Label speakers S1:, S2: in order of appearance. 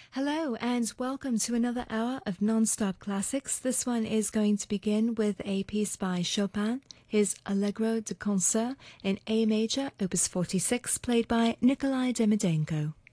S1: Hello and welcome to another hour of non-stop classics. This one is going to begin with a piece by Chopin, his Allegro de Concert in A major, opus 46, played by Nikolai Demydenko.